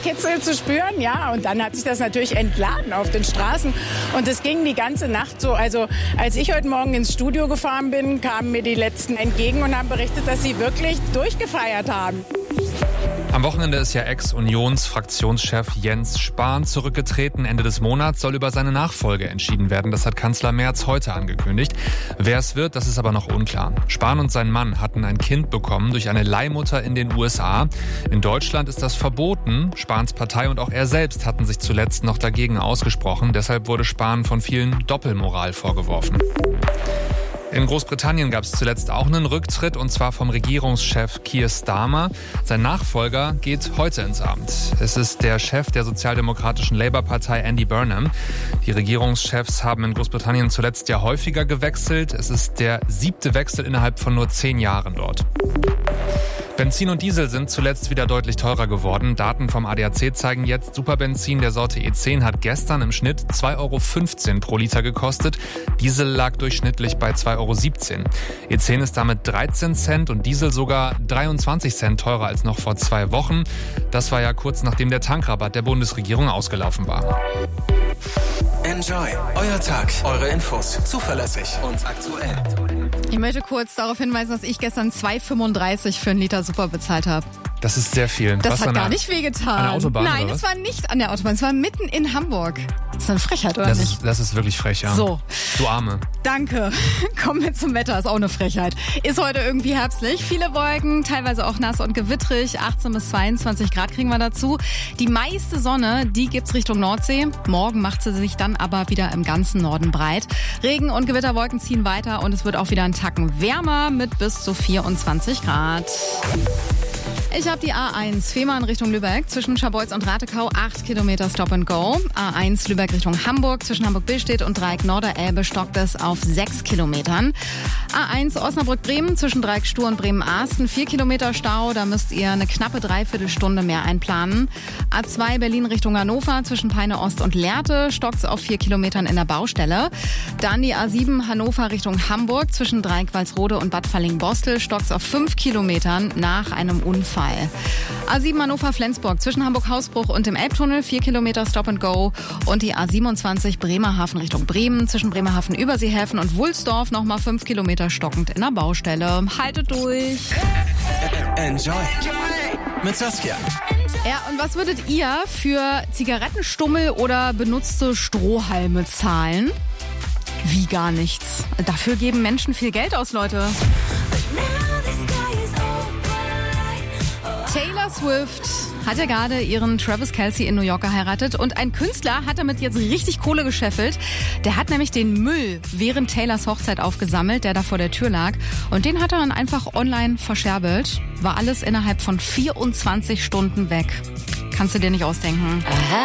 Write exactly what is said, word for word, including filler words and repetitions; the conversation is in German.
Nervenkitzel zu spüren, ja. Und dann hat sich das natürlich entladen auf den Straßen. Und es ging die ganze Nacht so. Also als ich heute Morgen ins Studio gefahren bin, kamen mir die Letzten entgegen und haben berichtet, dass sie wirklich durchgefeiert haben. Am Wochenende ist ja Ex-Unions-Fraktionschef Jens Spahn zurückgetreten. Ende des Monats soll über seine Nachfolge entschieden werden. Das hat Kanzler Merz heute angekündigt. Wer es wird, das ist aber noch unklar. Spahn und sein Mann hatten ein Kind bekommen durch eine Leihmutter in den U S A. In Deutschland ist das verboten. Spahns Partei und auch er selbst hatten sich zuletzt noch dagegen ausgesprochen. Deshalb wurde Spahn von vielen Doppelmoral vorgeworfen. In Großbritannien gab es zuletzt auch einen Rücktritt, und zwar vom Regierungschef Keir Starmer. Sein Nachfolger geht heute ins Amt. Es ist der Chef der sozialdemokratischen Labour-Partei, Andy Burnham. Die Regierungschefs haben in Großbritannien zuletzt ja häufiger gewechselt. Es ist der siebte Wechsel innerhalb von nur zehn Jahren dort. Benzin und Diesel sind zuletzt wieder deutlich teurer geworden. Daten vom A D A C zeigen jetzt, Superbenzin der Sorte E zehn hat gestern im Schnitt zwei Euro fünfzehn pro Liter gekostet. Diesel lag durchschnittlich bei zwei Euro siebzehn. E zehn ist damit dreizehn Cent und Diesel sogar dreiundzwanzig Cent teurer als noch vor zwei Wochen. Das war ja kurz nachdem der Tankrabatt der Bundesregierung ausgelaufen war. Enjoy. Euer Tag. Eure Infos. Zuverlässig und aktuell. Ich möchte kurz darauf hinweisen, dass ich gestern zwei Euro fünfunddreißig für einen Liter Super bezahlt habe. Das ist sehr viel. Das Was, hat gar der, nicht wehgetan. An der Autobahn, Nein, oder was? es war nicht an der Autobahn. Es war mitten in Hamburg. Das ist eine Frechheit, oder das nicht? Ist, das ist wirklich frech, ja. So. Du Arme. Danke. Kommen wir zum Wetter. Ist auch eine Frechheit. Ist heute irgendwie herbstlich. Viele Wolken, teilweise auch nass und gewittrig. achtzehn bis zweiundzwanzig Grad kriegen wir dazu. Die meiste Sonne, die gibt's Richtung Nordsee. Morgen macht sie sich dann aber wieder im ganzen Norden breit. Regen- und Gewitterwolken ziehen weiter und es wird auch wieder einen Tacken wärmer mit bis zu vierundzwanzig Grad. Ich habe die A eins Fehmarn Richtung Lübeck zwischen Scharbeutz und Ratekau acht Kilometer Stop and Go. A eins Lübeck Richtung Hamburg zwischen Hamburg-Billstedt und Dreieck Norderelbe stockt es auf sechs Kilometern. A eins Osnabrück-Bremen zwischen Dreieck Stur und Bremen-Arsten vier Kilometer Stau. Da müsst ihr eine knappe Dreiviertelstunde mehr einplanen. A zwei Berlin Richtung Hannover zwischen Peine Ost und Lehrte stockt es auf vier Kilometern in der Baustelle. Dann die A sieben Hannover Richtung Hamburg zwischen Dreieck Walsrode und Bad Falling-Bostel stockt es auf fünf Kilometern nach einem Unfall. A sieben Hannover-Flensburg zwischen Hamburg-Hausbruch und dem Elbtunnel vier Kilometer Stop and Go. Und die A siebenundzwanzig Bremerhaven Richtung Bremen zwischen Bremerhaven-Überseehäfen und Wulsdorf nochmal fünf Kilometer stockend in der Baustelle. Haltet durch. Enjoy. Mit Saskia. Ja, und was würdet ihr für Zigarettenstummel oder benutzte Strohhalme zahlen? Wie gar nichts. Dafür geben Menschen viel Geld aus, Leute. Taylor Swift hat ja gerade ihren Travis Kelce in New York geheiratet und ein Künstler hat damit jetzt richtig Kohle gescheffelt. Der hat nämlich den Müll während Taylors Hochzeit aufgesammelt, der da vor der Tür lag, und den hat er dann einfach online verscherbelt. War alles innerhalb von vierundzwanzig Stunden weg. Kannst du dir nicht ausdenken. Aha.